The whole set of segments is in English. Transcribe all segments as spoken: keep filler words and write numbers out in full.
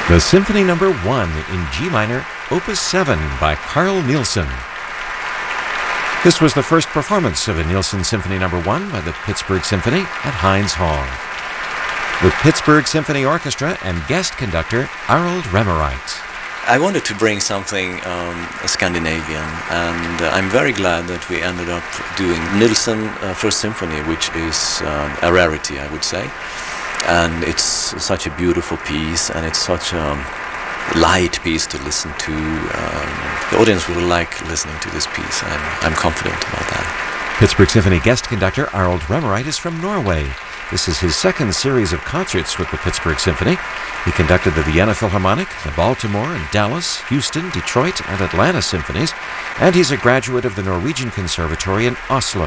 The Symphony Number One in G minor, Opus seven by Carl Nielsen. This was the first performance of a Nielsen Symphony Number One by the Pittsburgh Symphony at Heinz Hall, with Pittsburgh Symphony Orchestra and guest conductor Arnold Remereit. I wanted to bring something um, Scandinavian, and uh, I'm very glad that we ended up doing Nielsen uh, First Symphony, which is um, a rarity, I would say. And it's such a beautiful piece, and it's such a light piece to listen to. Um, the audience will like listening to this piece. I'm, I'm confident about that. Pittsburgh Symphony guest conductor Arnold Remereit is from Norway. This is his second series of concerts with the Pittsburgh Symphony. He conducted the Vienna Philharmonic, the Baltimore and Dallas, Houston, Detroit, and Atlanta symphonies, and he's a graduate of the Norwegian Conservatory in Oslo.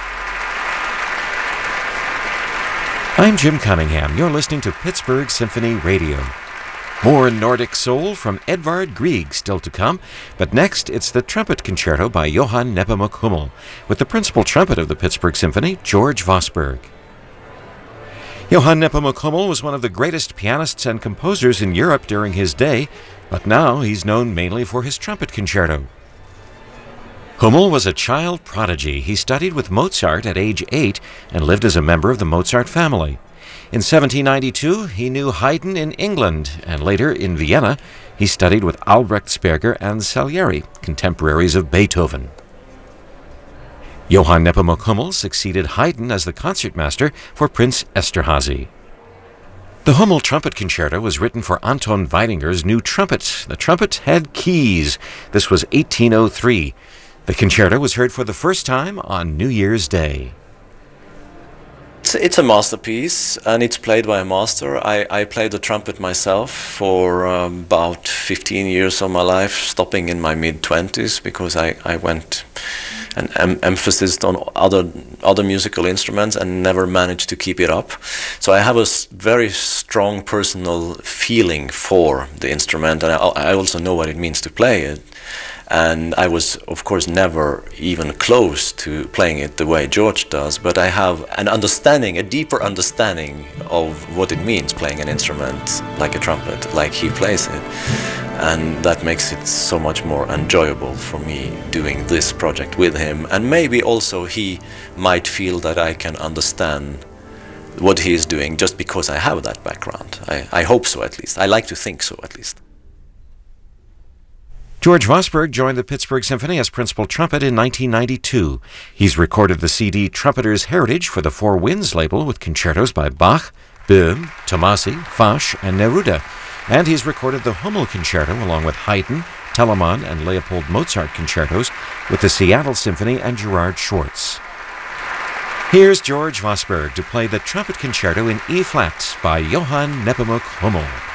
I'm Jim Cunningham. You're listening to Pittsburgh Symphony Radio. More Nordic soul from Edvard Grieg still to come, but next it's the Trumpet Concerto by Johann Nepomuk Hummel, with the principal trumpet of the Pittsburgh Symphony, George Vosburgh. Johann Nepomuk Hummel was one of the greatest pianists and composers in Europe during his day, but now he's known mainly for his trumpet concerto. Hummel was a child prodigy. He studied with Mozart at age eight and lived as a member of the Mozart family. In seventeen ninety-two, he knew Haydn in England, and later in Vienna, he studied with Albrechtsberger and Salieri, contemporaries of Beethoven. Johann Nepomuk Hummel succeeded Haydn as the concertmaster for Prince Esterhazy. The Hummel Trumpet Concerto was written for Anton Weidinger's new trumpet. The trumpet had keys. This was eighteen oh three. The concerto was heard for the first time on New Year's Day. It's, it's a masterpiece, and it's played by a master. I, I played the trumpet myself for um, about fifteen years of my life, stopping in my mid-twenties because I, I went and em- emphasized on other other musical instruments and never managed to keep it up. So I have a s- very strong personal feeling for the instrument, and I, I also know what it means to play it. And I was, of course, never even close to playing it the way George does, but I have an understanding, a deeper understanding of what it means playing an instrument like a trumpet, like he plays it. And that makes it so much more enjoyable for me doing this project with him. And maybe also he might feel that I can understand what he is doing just because I have that background. I, I hope so, at least. I like to think so, at least. George Vosburgh joined the Pittsburgh Symphony as principal trumpet in nineteen ninety-two. He's recorded the C D Trumpeter's Heritage for the Four Winds label with concertos by Bach, Böhm, Tomasi, Fasch, and Neruda. And he's recorded the Hummel Concerto along with Haydn, Telemann, and Leopold Mozart concertos with the Seattle Symphony and Gerard Schwartz. Here's George Vosburgh to play the Trumpet Concerto in E-flat by Johann Nepomuk Hummel.